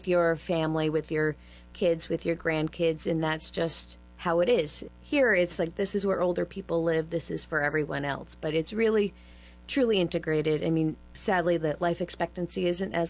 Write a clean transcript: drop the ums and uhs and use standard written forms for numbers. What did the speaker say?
your family, with your kids, with your grandkids, and that's just how it is. Here, it's like, this is where older people live, this is for everyone else. But it's really, truly integrated. I mean, sadly, the life expectancy isn't as